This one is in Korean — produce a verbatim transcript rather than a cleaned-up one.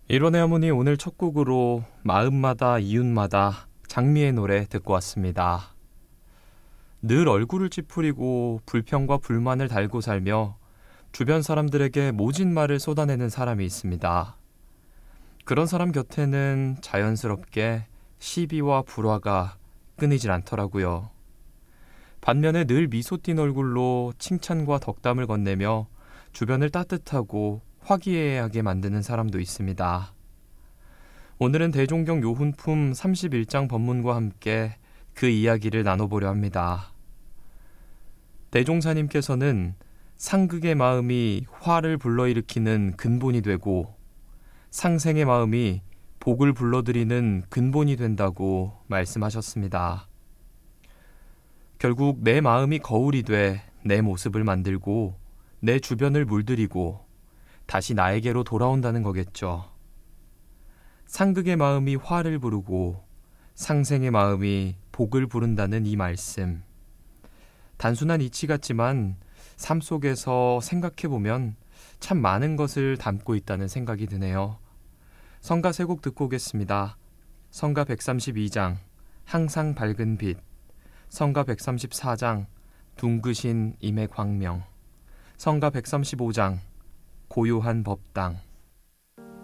일원의 어머니 오늘 첫 곡으로 마음마다 이웃마다 장미의 노래 듣고 왔습니다. 늘 얼굴을 찌푸리고 불평과 불만을 달고 살며 주변 사람들에게 모진 말을 쏟아내는 사람이 있습니다. 그런 사람 곁에는 자연스럽게 시비와 불화가 끊이질 않더라고요. 반면에 늘 미소 띈 얼굴로 칭찬과 덕담을 건네며 주변을 따뜻하고 화기애애하게 만드는 사람도 있습니다. 오늘은 대종경 요훈품 삼십일 장 법문과 함께 그 이야기를 나눠보려 합니다. 대종사님께서는 상극의 마음이 화를 불러일으키는 근본이 되고 상생의 마음이 복을 불러들이는 근본이 된다고 말씀하셨습니다. 결국 내 마음이 거울이 돼 내 모습을 만들고 내 주변을 물들이고 다시 나에게로 돌아온다는 거겠죠. 상극의 마음이 화를 부르고 상생의 마음이 복을 부른다는 이 말씀. 단순한 이치 같지만 삶 속에서 생각해보면 참 많은 것을 담고 있다는 생각이 드네요. 성가 세 곡 듣고 오겠습니다. 성가 백삼십이 장 항상 밝은 빛, 성가 백삼십사 장 둥그신 임의 광명, 성가 백삼십오 장 고요한 법당.